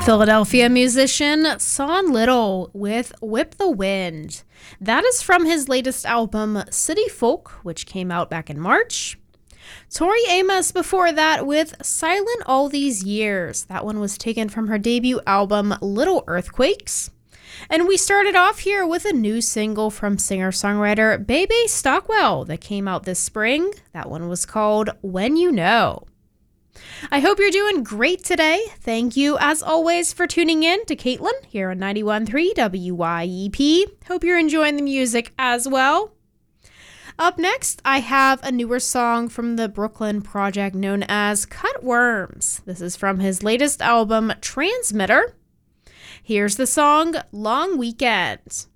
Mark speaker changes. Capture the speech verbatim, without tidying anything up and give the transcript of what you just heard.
Speaker 1: Philadelphia musician Son Little with Whip the Wind. That is from his latest album, City Folk, which came out back in March. Tori Amos before that with Silent All These Years. That one was taken from her debut album, Little Earthquakes. And we started off here with a new single from singer-songwriter Bebe Stockwell that came out this spring. That one was called When You Know. I hope you're doing great today. Thank you, as always, for tuning in to Caitlin here on ninety-one point three W Y E P. Hope you're enjoying the music as well. Up next, I have a newer song from the Brooklyn project known as Cut Worms. This is from his latest album, Transmitter. Here's the song, Long Weekend.